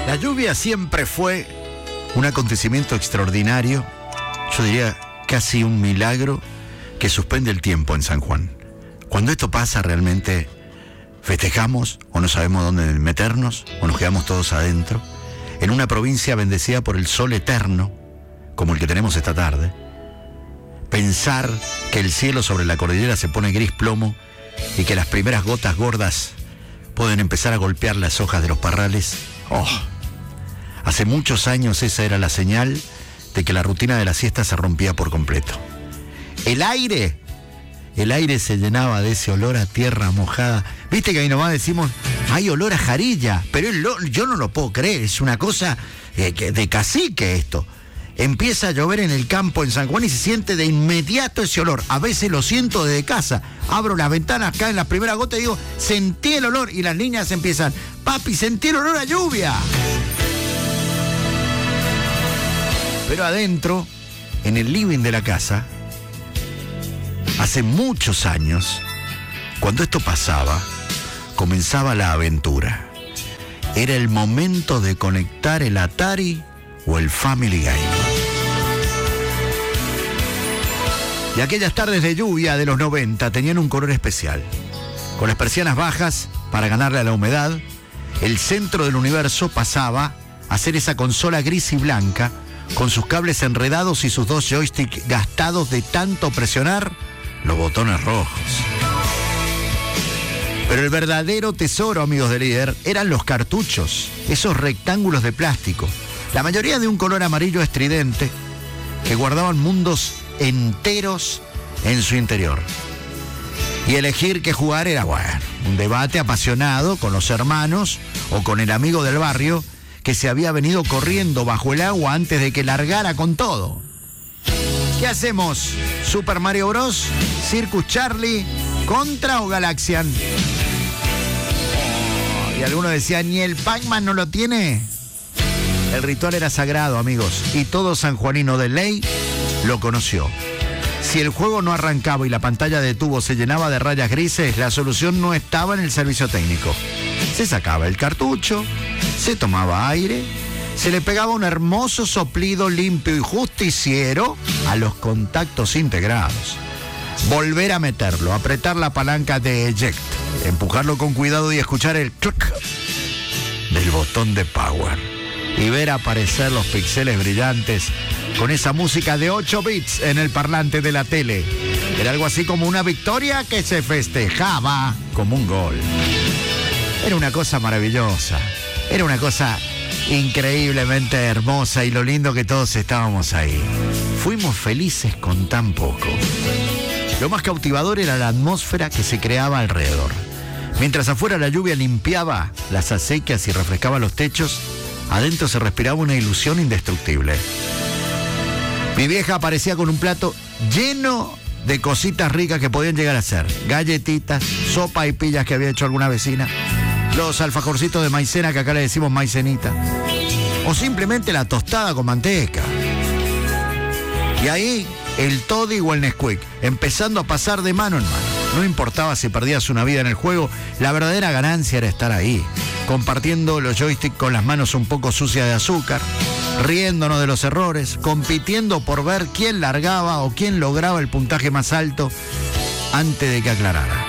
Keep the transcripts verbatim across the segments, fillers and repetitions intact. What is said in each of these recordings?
La lluvia siempre fue un acontecimiento extraordinario, yo diría casi un milagro que suspende el tiempo en San Juan. Cuando esto pasa realmente festejamos o no sabemos dónde meternos o nos quedamos todos adentro, en una provincia bendecida por el sol eterno, como el que tenemos esta tarde. Pensar que el cielo sobre la cordillera se pone gris plomo y que las primeras gotas gordas pueden empezar a golpear las hojas de los parrales. Oh, hace muchos años esa era la señal de que la rutina de la siesta se rompía por completo. El aire, el aire se llenaba de ese olor a tierra mojada. Viste que ahí nomás decimos, hay olor a jarilla, pero el, yo no lo puedo creer, es una cosa eh, que, de cacique esto. Empieza a llover en el campo en San Juan y se siente de inmediato ese olor. A veces lo siento desde casa. Abro las ventanas, caen las primeras gotas y digo, sentí el olor. Y las niñas empiezan, papi, sentí el olor a lluvia. Pero adentro, en el living de la casa, hace muchos años, cuando esto pasaba, comenzaba la aventura. Era el momento de conectar el Atari o el Family Game. Y aquellas tardes de lluvia de los noventa tenían un color especial. Con las persianas bajas, para ganarle a la humedad, el centro del universo pasaba a ser esa consola gris y blanca, con sus cables enredados y sus dos joysticks gastados de tanto presionar los botones rojos. Pero el verdadero tesoro, amigos de Líder, eran los cartuchos, esos rectángulos de plástico, la mayoría de un color amarillo estridente, que guardaban mundos enteros en su interior. Y elegir qué jugar era, bueno, un debate apasionado con los hermanos o con el amigo del barrio que se había venido corriendo bajo el agua antes de que largara con todo. ¿Qué hacemos? ¿Super Mario Bros? ¿Circus Charlie? ¿Contra o Galaxian? Oh, y alguno decía, ¿ni el Pac-Man no lo tiene? El ritual era sagrado, amigos, y todo sanjuanino de ley lo conoció. Si el juego no arrancaba y la pantalla de tubo se llenaba de rayas grises, la solución no estaba en el servicio técnico. Se sacaba el cartucho, se tomaba aire, se le pegaba un hermoso soplido limpio y justiciero a los contactos integrados. Volver a meterlo, apretar la palanca de eject, empujarlo con cuidado y escuchar el clic del botón de power. Y ver aparecer los píxeles brillantes con esa música de ocho bits en el parlante de la tele. Era algo así como una victoria que se festejaba como un gol. Era una cosa maravillosa. Era una cosa increíblemente hermosa y lo lindo que todos estábamos ahí. Fuimos felices con tan poco. Lo más cautivador era la atmósfera que se creaba alrededor. Mientras afuera la lluvia limpiaba las acequias y refrescaba los techos, adentro se respiraba una ilusión indestructible. Mi vieja aparecía con un plato lleno de cositas ricas que podían llegar a ser galletitas, sopa y pillas que había hecho alguna vecina, los alfajorcitos de maicena que acá le decimos maicenita, o simplemente la tostada con manteca. Y ahí el toddy o el Nesquik, empezando a pasar de mano en mano. No importaba si perdías una vida en el juego, la verdadera ganancia era estar ahí, compartiendo los joysticks con las manos un poco sucias de azúcar, riéndonos de los errores, compitiendo por ver quién largaba o quién lograba el puntaje más alto antes de que aclarara.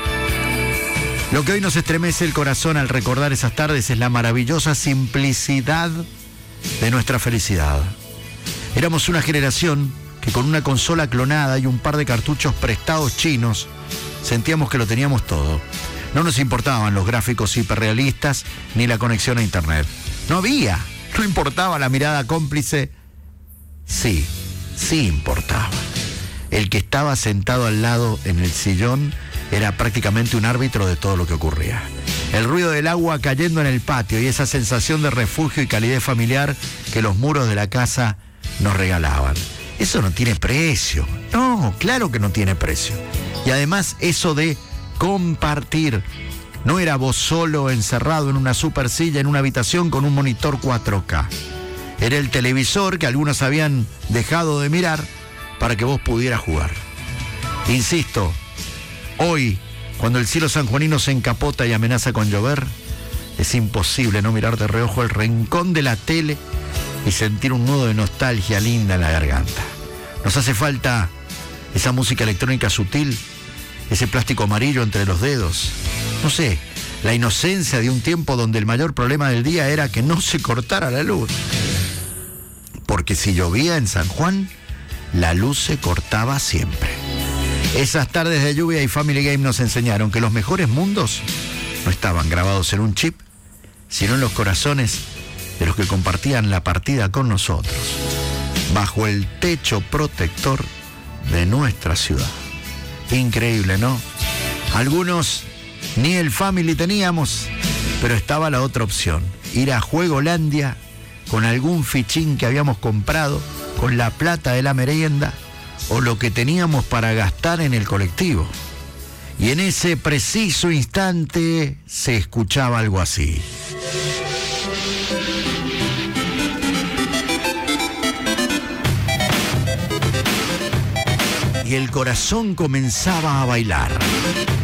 Lo que hoy nos estremece el corazón al recordar esas tardes es la maravillosa simplicidad de nuestra felicidad. Éramos una generación que con una consola clonada y un par de cartuchos prestados chinos sentíamos que lo teníamos todo. No nos importaban los gráficos hiperrealistas ni la conexión a internet. No había, no importaba la mirada cómplice. Sí, sí importaba. El que estaba sentado al lado en el sillón era prácticamente un árbitro de todo lo que ocurría. El ruido del agua cayendo en el patio y esa sensación de refugio y calidez familiar que los muros de la casa nos regalaban. Eso no tiene precio. No, claro que no tiene precio. Y además eso de compartir. No era vos solo encerrado en una super silla en una habitación con un monitor cuatro K. Era el televisor que algunos habían dejado de mirar para que vos pudieras jugar. Insisto, hoy, cuando el cielo sanjuanino se encapota y amenaza con llover, Es imposible no mirar de reojo el rincón de la tele y sentir un nudo de nostalgia linda en la garganta. Nos hace falta esa música electrónica sutil, ese plástico amarillo entre los dedos. No sé, la inocencia de un tiempo donde el mayor problema del día era que no se cortara la luz. Porque si llovía en San Juan, la luz se cortaba siempre. Esas tardes de lluvia y Family Game nos enseñaron que los mejores mundos no estaban grabados en un chip, sino en los corazones de los que compartían la partida con nosotros, bajo el techo protector de nuestra ciudad. Increíble, ¿no? Algunos ni el Family teníamos, pero estaba la otra opción, ir a Juegolandia con algún fichín que habíamos comprado, con la plata de la merienda o lo que teníamos para gastar en el colectivo. Y en ese preciso instante se escuchaba algo así. Y el corazón comenzaba a bailar.